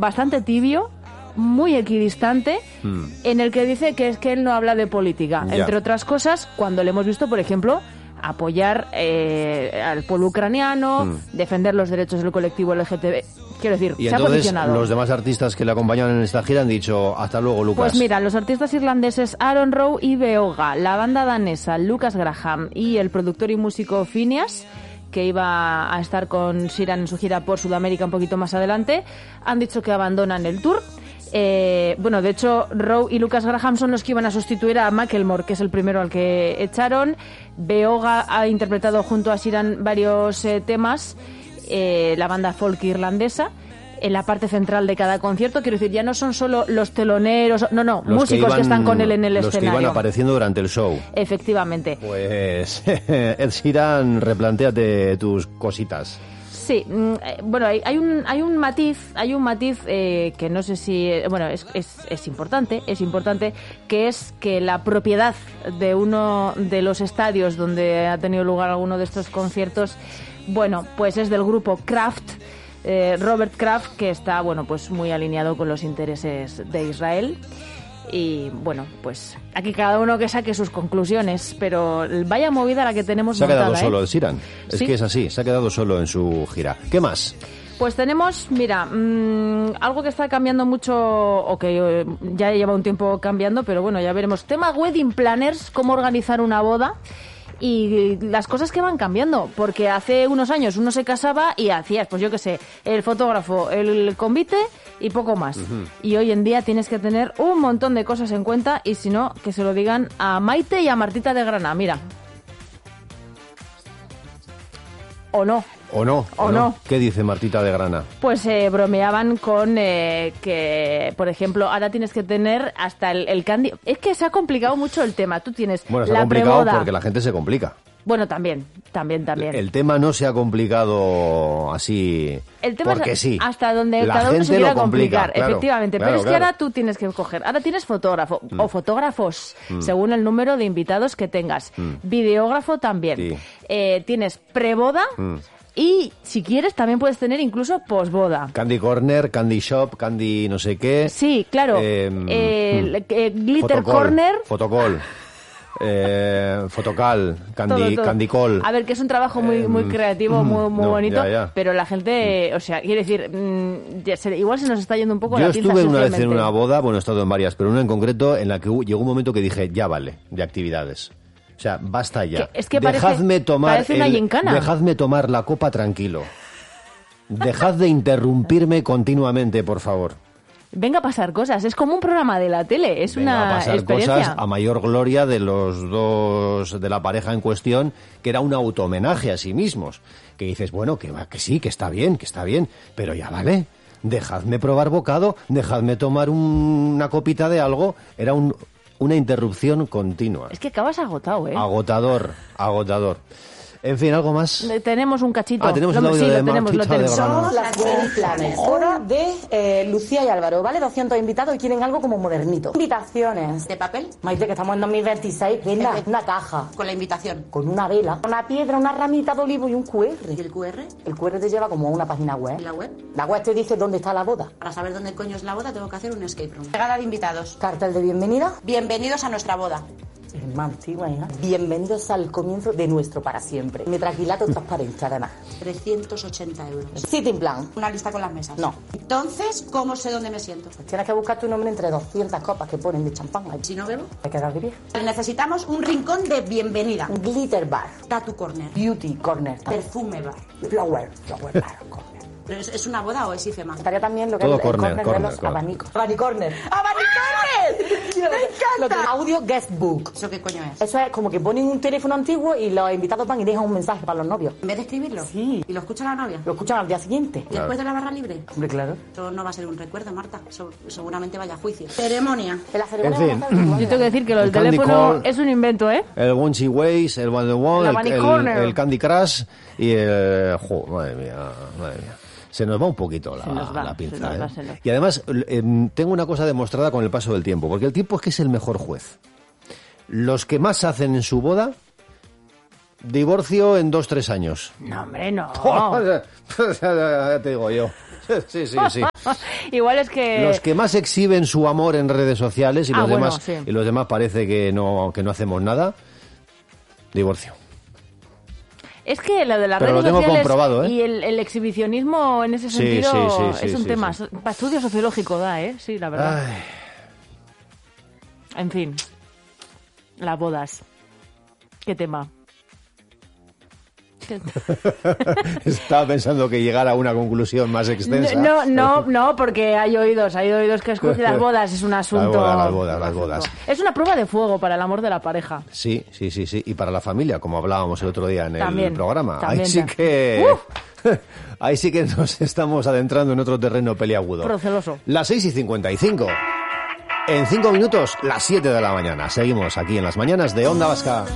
bastante tibio, muy equidistante, en el que dice que es que él no habla de política, entre otras cosas, cuando le hemos visto, por ejemplo, apoyar al pueblo ucraniano, defender los derechos del colectivo LGTB. Quiero decir, y se ha posicionado. Los demás artistas que le acompañan en esta gira han dicho hasta luego, Lucas. Pues mira, los artistas irlandeses Aaron Rowe y Beoga, la banda danesa Lucas Graham y el productor y músico Phineas, que iba a estar con Sheeran en su gira por Sudamérica un poquito más adelante, han dicho que abandonan el tour. Bueno, de hecho, Rowe y Lucas Graham son los que iban a sustituir a Macklemore, que es el primero al que echaron. Beoga ha interpretado junto a Sheeran varios temas, la banda folk irlandesa, en la parte central de cada concierto. Quiero decir, ya no son solo los teloneros, músicos que están con él en el escenario. Los que iban apareciendo durante el show. Efectivamente. Pues, Ed Sheeran, replantéate tus cositas. Sí, bueno, hay un matiz que no sé si, bueno, es importante, que es que la propiedad de uno de los estadios donde ha tenido lugar alguno de estos conciertos, bueno, pues es del grupo Kraft, Robert Kraft, que está, bueno, pues muy alineado con los intereses de Israel. Y bueno, pues aquí cada uno que saque sus conclusiones, pero vaya movida la que tenemos montada. Se ha quedado solo el Sheeran, es ¿Sí? que es así, se ha quedado solo en su gira. ¿Qué más? Pues tenemos, mira, algo que está cambiando mucho, o que ya lleva un tiempo cambiando, pero bueno, ya veremos. Tema wedding planners, cómo organizar una boda. Y las cosas que van cambiando, porque hace unos años uno se casaba y hacías, pues yo qué sé, el fotógrafo, el convite y poco más. Y hoy en día tienes que tener un montón de cosas en cuenta, y si no, que se lo digan a Maite y a Martita de Grana, mira. ¿O no? ¿O no? ¿Qué dice Martita de Grana? Pues bromeaban con que, por ejemplo, ahora tienes que tener hasta el candy. Es que se ha complicado mucho el tema. Tú tienes Bueno, se ha la complicado preboda. porque la gente se complica. Bueno, también. El tema no se ha complicado así el tema porque es sí. Hasta donde la cada uno gente se quiera lo complica, complicar, claro, efectivamente. claro, Pero es que claro. ahora tú tienes que coger. Ahora tienes fotógrafo o fotógrafos, según el número de invitados que tengas. Videógrafo también. Sí. Tienes preboda. Y si quieres también puedes tener incluso posboda. Candy Corner, Candy Shop, Candy no sé qué. Sí, claro. Glitter Fotocall, Corner. Fotocall. Fotocal, Candy, Todo. Candy Call. A ver, que es un trabajo muy creativo, muy no, bonito, ya. pero la gente, o sea, quiere decir, igual se nos está yendo un poco Yo la pinza estuve una vez socialmente. en una boda, bueno, he estado en varias, pero una en concreto en la que llegó un momento que dije, ya vale, de actividades. O sea, basta ya. Es que Dejadme parece una gincana. Dejadme tomar la copa tranquilo. Dejad de interrumpirme continuamente, por favor. Venga a pasar cosas, es como un programa de la tele, es Venga una a pasar experiencia. cosas a mayor gloria de los dos, de la pareja en cuestión, que era un auto-homenaje a sí mismos. Que dices, bueno, que sí, que está bien, pero ya vale. Dejadme probar bocado, dejadme tomar una copita de algo. Era una interrupción continua. Es que acabas agotado, ¿eh? Agotador. En fin, ¿algo más? Tenemos un cachito. Tenemos el audio Sí, de lo tenemos. Martita de Grana. Somos las Wedding Planners. Hora de Lucía y Álvaro, ¿vale? 200 invitados y quieren algo como modernito. Invitaciones. ¿De papel? Maite, que estamos en 2026. Venga, una caja. Con la invitación. Con una vela, una piedra, una ramita de olivo y un QR. ¿Y el QR? El QR te lleva como a una página web. ¿Y la web? La web te dice dónde está la boda. Para saber dónde coño es la boda tengo que hacer un escape room. Llegada de invitados. Cartel de bienvenida. Bienvenidos a nuestra boda. Es más antigua, hija. Bienvenidos al comienzo de nuestro para siempre. Metraquilato transparente, además. 380 euros. Sitting plan. Una lista con las mesas. No. Entonces, ¿cómo sé dónde me siento? Pues tienes que buscar tu nombre entre 200 copas que ponen de champán. Si no bebo. Te quedas de pie. Necesitamos un rincón de bienvenida. Un glitter bar. Tattoo corner. Beauty corner. Perfume bar. Flower bar. Corner. ¿Pero es una boda o es IFEMA? Estaría también lo que Todo es el corner, de corner, los claro. abanicos. Abanicorner. ¡Abanicorner! ¡Me encanta! Audio guest book. ¿Eso qué coño es? Eso es como que ponen un teléfono antiguo y los invitados van y dejan un mensaje para los novios. ¿En vez de escribirlo? Sí. ¿Y lo escucha la novia? Lo escuchan al día siguiente. ¿Después de la barra libre? Hombre, claro. Eso no va a ser un recuerdo, Marta. Eso seguramente vaya a juicio. Ceremonia. En la ceremonia En fin. vamos a hacer un Yo tengo que decir que lo del El Candy teléfono Call. es un invento, ¿eh? El One Ways, el One La Bunny Corner. el Candy Crush y el... madre mía. Se nos va un poquito Se nos va, la pinza. se nos va, ¿eh? se nos va. Y además, tengo una cosa demostrada con el paso del tiempo, porque el tiempo es que es el mejor juez. Los que más hacen en su boda, divorcio en 2-3 años. No, hombre, no. Ya te digo yo. Sí, sí, sí. Igual es que... Los que más exhiben su amor en redes sociales y los bueno, demás sí. y los demás parece que no hacemos nada. Divorcio. Es que lo de las Pero redes lo tengo sociales comprobado, ¿eh? y el exhibicionismo en ese Sí, sentido sí, es un sí, tema. sí. Para estudio sociológico da, ¿eh? Sí, la verdad. Ay. En fin. Las bodas. ¿Qué tema? Estaba pensando que llegara a una conclusión más extensa. No, porque hay oídos que escuchan las bodas, es un asunto... Las bodas. Es una prueba de fuego para el amor de la pareja. Sí. Y para la familia, como hablábamos el otro día en el programa. También. Ahí sí que nos estamos adentrando en otro terreno peliagudo. Proceloso. Las 6:55. En 5 minutos, las 7 de la mañana. Seguimos aquí en las mañanas de Onda Vasca.